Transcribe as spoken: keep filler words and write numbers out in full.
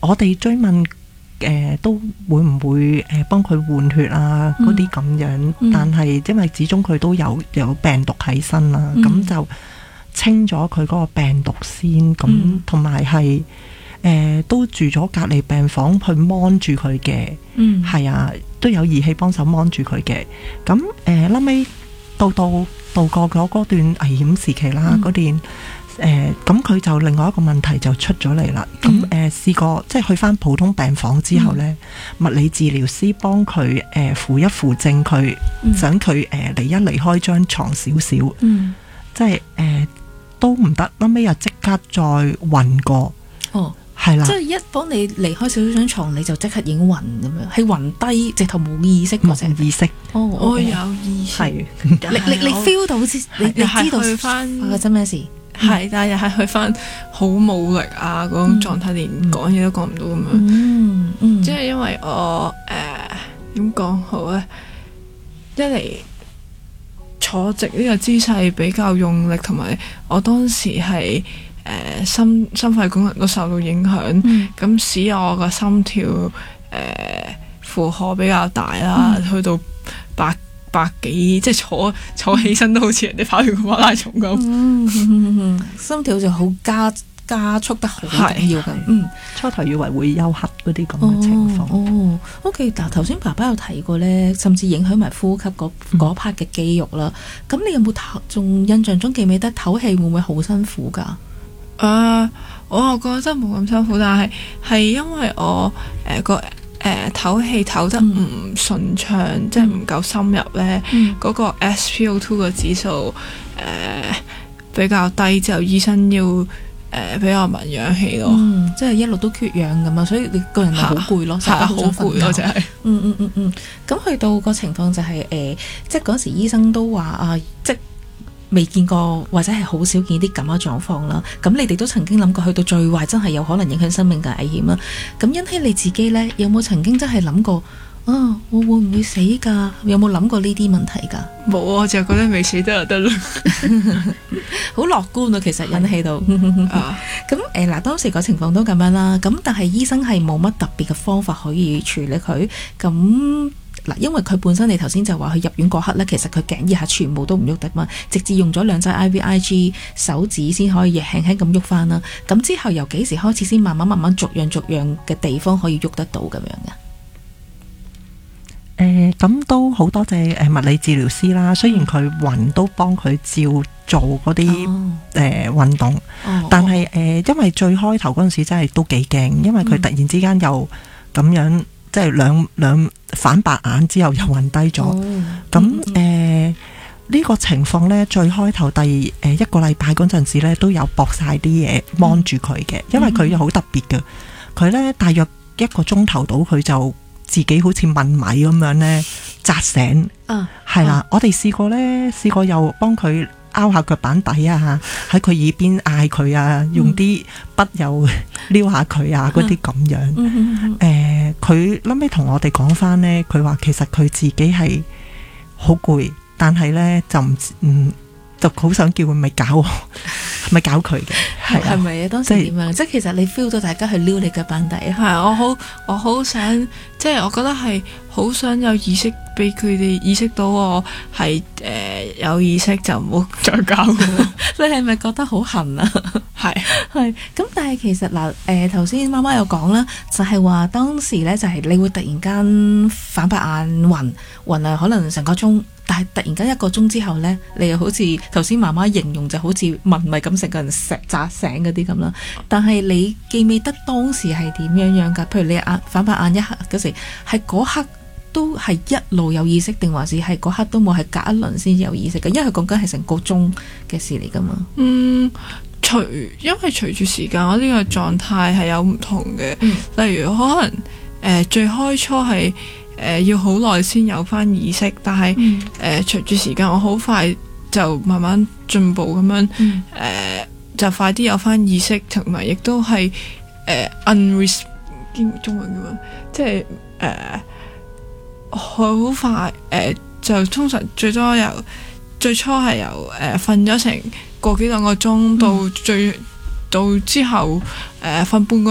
我哋追問誒、呃、都會唔會誒幫佢換血啊嗰啲咁樣，嗯、但係因為始終佢都有有病毒喺身啦，咁、嗯、就清咗佢嗰個病毒先，咁同埋係誒都住咗隔離病房去 mon 住佢嘅，嗯，係啊，都有儀器幫手 mon 住佢嘅，咁誒後尾到到度過咗嗰段危險時期啦，嗰、嗯、段。誒咁佢就另外一個問題就出咗嚟啦。咁誒、呃、試過即係去返普通病房之後呢，嗯、物理治療師幫佢誒扶一扶正佢，嗯、想佢誒離一離開張床少少，嗯、即係誒、呃、都唔得，後尾又即刻再暈過。哦，係啦，即係一幫你離開少少張床，你就即刻已經暈咁樣，係暈低，直頭冇意識，冇意識。哦，我有意識，係你你你 feel 到先，你你知道發生咩事？係，但係又係去翻好冇力啊嗰種狀態，連講嘢都講唔到咁樣。嗯嗯、即係因為我誒點講好咧？一嚟坐直呢個姿勢比較用力，同埋我當時係誒、呃、心心肺功能都受到影響，咁、嗯、使我個心跳誒負荷比較大啦，嗯、去到八。百幾，即係坐坐起身都好似人哋跑完個馬拉松咁、嗯嗯嗯，心跳就好加加速得好緊要嘅。嗯，初頭以為會休克嗰啲咁嘅情況。哦 ，OK， 嗱，頭先爸爸有提過咧，甚至影響埋呼吸嗰嗰 part 嘅肌肉啦。咁、嗯、你有冇仲印象中記唔記得唞氣會唔會好辛苦㗎？誒、呃，我又覺得冇咁辛苦，但係係因為我誒、呃、個。誒唞氣唞得唔順暢，嗯、即係唔夠深入咧，嗰、嗯、個 S P O 二 個指數誒、呃、比較低，之後醫生要誒、呃、比較聞氧氣咯，嗯、即係一路都缺氧咁啊，所以你個人好攰咯，成日好攰咯，就係、是，嗯嗯嗯嗯，咁、嗯、去到個情況就係、是、誒、呃，即係嗰時醫生都話啊，即未見過或者係好少見啲咁嘅狀況啦，咁你哋都曾經諗過去到最壞真係有可能影響生命嘅危險啦。咁欣希你自己呢，有冇曾經真係諗過啊？我會唔會死㗎？有冇諗過呢啲問題㗎？冇啊，就係覺得未死得就得啦。好樂觀啊，其實欣希到。咁誒嗱，當時個情況都咁樣啦。咁但係醫生係冇乜特別嘅方法可以處理佢咁。嗱，因為佢本身你頭先就話佢入院嗰刻咧，其實佢頸以下全部都唔喐得嘛，直至用咗兩劑 I V I G 手指先可以輕輕咁喐翻啦。咁之後由幾時開始先慢慢慢慢逐樣逐樣嘅地方可以喐得到咁樣嘅？誒、呃，咁都好多謝誒物理治療師啦。雖然佢暈都幫佢照做嗰啲誒運動，哦、但係誒、呃、因為最開頭嗰陣時真係都幾驚，因為佢突然之間又咁樣。嗯即係兩兩反白眼之後又暈低咗，咁誒呢個情況呢，最開頭第誒、呃、一個禮拜嗰陣時呢，都有駁晒啲嘢幫住佢嘅，因為佢好特別嘅，佢呢大約一個鐘頭到佢就自己好似問米咁樣呢扎醒，係、啊、啦，啊、我哋試過呢，試過又幫佢拗下腳板底啊，喺佢耳邊嗌佢啊，用啲筆又撩下佢啊，嗰啲咁樣。誒、呃，佢後尾同我哋講翻呢，佢話其實佢自己係好攰，但係呢就唔唔就好想叫佢咪搞，咪搞佢嘅。係係咪啊？當時點樣？即係其實你 feel 到大家去撩你腳板底。係我好我好想，即係我覺得係好想有意識。俾佢哋意識到我係誒、呃、有意識就唔好再搞我。你係咪覺得好痕啊？係係咁，但係其實嗱誒頭先媽媽有講啦，就係、是、話當時咧就係、是、你會突然間反白眼暈暈啊，可能成個鐘，但係突然間一個鐘之後咧，你又好似頭先媽媽形容就好似暈迷咁，成個人石扎醒嗰啲咁啦。但係你記唔記得當時係點樣樣㗎？譬如你眼反白眼一刻嗰時，係嗰刻。都係一路有意識，定還是係嗰刻都冇，係隔一輪先有意識嘅？因為佢講緊係成個鐘嘅事嚟噶嘛。嗯，隨因為隨住時間，我呢個狀態係有唔同嘅。嗯、例如可能誒、呃、最開初係誒、呃、要好耐先有翻意識，但係誒、嗯呃、隨住時間，我好快就慢慢進步咁樣。誒、嗯呃、就快啲有翻意識，同埋亦都係誒 unres 中文嘅嘛，即係誒。呃好快誒、呃，就通常最多由最初係由誒瞓咗成個幾兩個鐘到最、嗯、到之後誒瞓、呃、半個